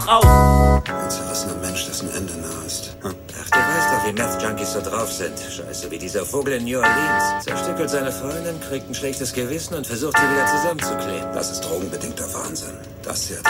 Raus! Ein zerrissener Mensch, dessen Ende nah ist. Hm? Ach, du weißt doch, wie Meth-Junkies so drauf sind. Scheiße, wie dieser Vogel in New Orleans. Zerstückelt seine Freundin, kriegt ein schlechtes Gewissen und versucht, sie wieder zusammenzukleben. Das ist drogenbedingter Wahnsinn. Das hier hat